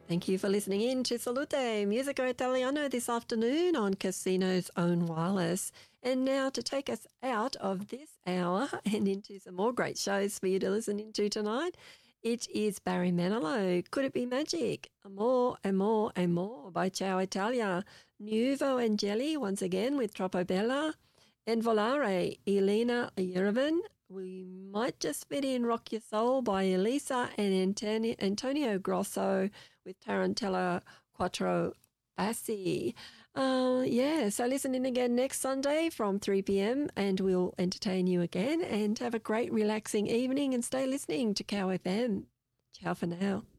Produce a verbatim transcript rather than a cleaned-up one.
Thank you for listening in to Salute Musico Italiano this afternoon on Casino's Own Wireless. And now to take us out of this hour and into some more great shows for you to listen into tonight, it is Barry Manilow. Could It Be Magic? More and more and more by Ciao Italia. Nuovo Angeli once again with Troppo Bella. And Volare, Elena Yerevan. We might just fit in Rock Your Soul by Elisa and Antonio, Antonio Grosso with Tarantella Quattro Bassi. Uh, yeah, so listen in again next Sunday from three p.m. and we'll entertain you again, and have a great relaxing evening and stay listening to Cow F M. Ciao for now.